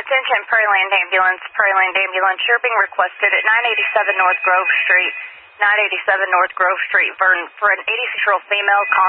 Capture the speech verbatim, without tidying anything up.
Attention, Prairie Land Ambulance. Prairie Land Ambulance, you're being requested at nine eighty-seven North Grove Street, nine eighty-seven North Grove Street for, for an eighty-six-year-old female.